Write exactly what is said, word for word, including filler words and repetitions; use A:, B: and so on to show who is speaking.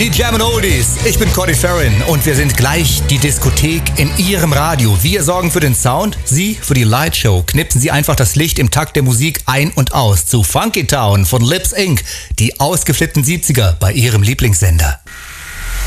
A: Die Jam and Oldies. Ich bin Cody Farron und wir sind gleich die Diskothek in Ihrem Radio. Wir sorgen für den Sound, Sie für die Lightshow. Knipsen Sie einfach das Licht im Takt der Musik ein und aus zu Funky Town von Lips Incorporated. Die ausgeflippten siebziger bei Ihrem Lieblingssender.